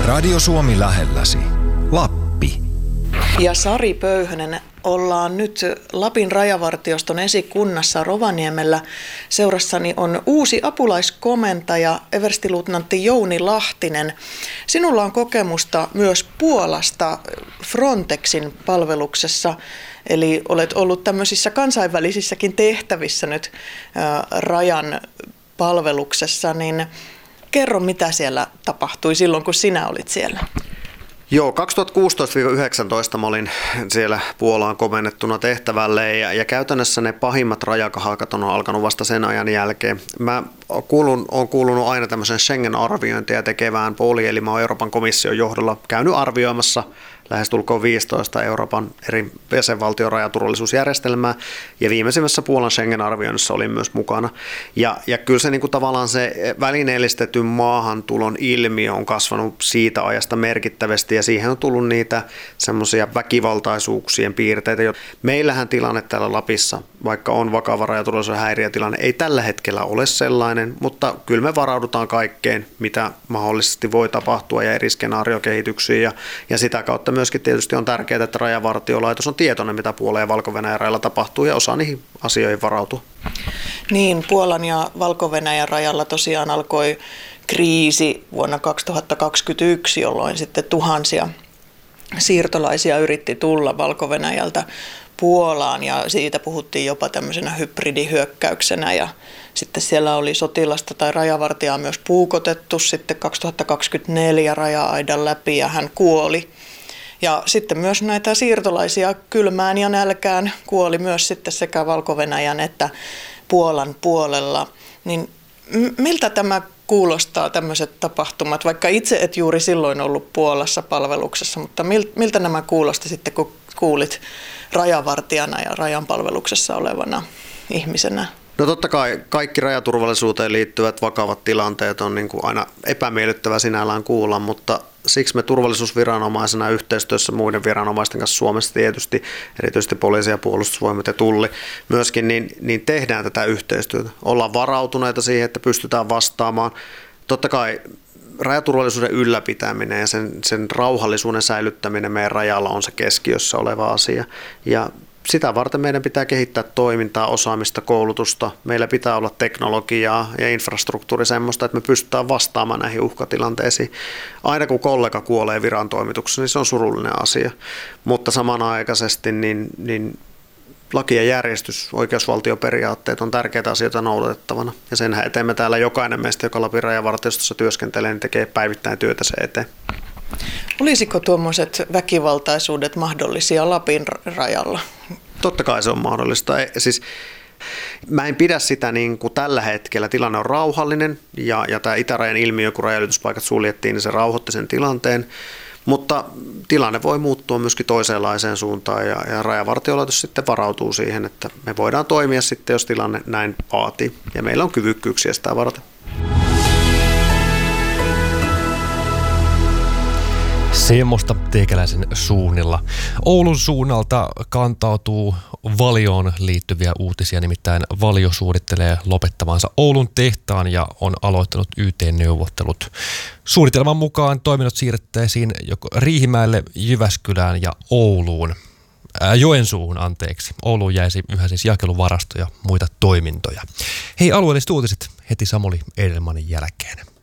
Radio Suomi lähelläsi. Lappi. Ja Sari Pöyhönen, ollaan nyt Lapin rajavartioston esikunnassa Rovaniemellä. Seurassani on uusi apulaiskomentaja, everstiluutnantti Jouni Lahtinen. Sinulla on kokemusta myös Puolasta Frontexin palveluksessa, eli olet ollut tämmöisissä kansainvälisissäkin tehtävissä nyt rajan palveluksessa, niin kerro, mitä siellä tapahtui silloin, kun sinä olit siellä. Joo, 2016-2019 mä olin siellä Puolaan komennettuna tehtävälle ja käytännössä ne pahimmat rajakahaakat on alkanut vasta sen ajan jälkeen. Mä olen kuulunut aina tämmöisen Schengen-arviointia tekevään puoliin, eli mä oon Euroopan komission johdolla käynyt arvioimassa lähestulkoon 15 Euroopan eri jäsenvaltion rajaturvallisuusjärjestelmää, ja viimeisimmässä Puolan Schengen-arvioinnissa olin myös mukana. Ja kyllä se niin kuin tavallaan se välineellistetyn maahantulon ilmiö on kasvanut siitä ajasta merkittävästi, ja siihen on tullut niitä semmoisia väkivaltaisuuksien piirteitä. Meillähän tilanne täällä Lapissa, vaikka on vakava rajaturvallisuuden häiriötilanne, ei tällä hetkellä ole sellainen, mutta kyllä me varaudutaan kaikkeen, mitä mahdollisesti voi tapahtua ja eri skenaariokehityksiin, ja sitä kautta myöskin tietysti on tärkeää, että Rajavartiolaitos on tietoinen, mitä Puolan ja Valko-Venäjän rajalla tapahtuu, ja osaa niihin asioihin varautua. Niin, Puolan ja Valko-Venäjän rajalla tosiaan alkoi kriisi vuonna 2021, jolloin sitten tuhansia siirtolaisia yritti tulla Valko-Venäjältä Puolaan, ja siitä puhuttiin jopa tämmöisenä hybridihyökkäyksenä, ja sitten siellä oli sotilasta tai rajavartijaa myös puukotettu sitten 2024 raja-aidan läpi, ja hän kuoli. Ja sitten myös näitä siirtolaisia kylmään ja nälkään kuoli myös sitten sekä Valko-Venäjän että Puolan puolella. Niin miltä tämä kuulostaa, tämmöiset tapahtumat, vaikka itse et juuri silloin ollut Puolassa palveluksessa, mutta miltä nämä kuulosti sitten, kun kuulit rajavartijana ja rajan palveluksessa olevana ihmisenä? No totta kai kaikki rajaturvallisuuteen liittyvät vakavat tilanteet on niin kuin aina epämiellyttävää sinällään kuulla, mutta siksi me turvallisuusviranomaisena yhteistyössä muiden viranomaisten kanssa Suomessa tietysti, erityisesti poliisi ja puolustusvoimat ja tulli myöskin, niin tehdään tätä yhteistyötä. Ollaan varautuneita siihen, että pystytään vastaamaan. Totta kai rajaturvallisuuden ylläpitäminen ja sen rauhallisuuden säilyttäminen meidän rajalla on se keskiössä oleva asia. Ja sitä varten meidän pitää kehittää toimintaa, osaamista, koulutusta. Meillä pitää olla teknologiaa ja infrastruktuuri semmoista, että me pystytään vastaamaan näihin uhkatilanteisiin. Aina kun kollega kuolee virantoimituksessa, niin se on surullinen asia. Mutta samanaikaisesti niin laki ja järjestys, oikeusvaltioperiaatteet on tärkeitä asioita noudatettavana. Ja sen eteen me täällä jokainen meistä, joka Lapin rajavartiostossa työskentelee, niin tekee päivittäin työtä sen eteen. Olisiko tuommoiset väkivaltaisuudet mahdollisia Lapin rajalla? Totta kai se on mahdollista. Siis, mä en pidä sitä niin kuin tällä hetkellä. Tilanne on rauhallinen ja tämä itärajan ilmiö, kun rajanylityspaikat suljettiin, niin se rauhoitti sen tilanteen. Mutta tilanne voi muuttua myöskin toisenlaiseen suuntaan ja Rajavartiolaitos sitten varautuu siihen, että me voidaan toimia sitten, jos tilanne näin vaatii. Ja meillä on kyvykkyyksiä sitä varten. Semmoista teikäläisen suunnilla. Oulun suunnalta kantautuu Valioon liittyviä uutisia, nimittäin Valio suunnittelee lopettavansa Oulun tehtaan ja on aloittanut YT-neuvottelut. Suunnitelman mukaan toiminnot siirrettäisiin joko Riihimäelle, Jyväskylään ja Joensuuhun. Ouluun jäisi yhä siis jakeluvarasto ja muita toimintoja. Hei, alueelliset uutiset heti Samuli Edelmanin jälkeen.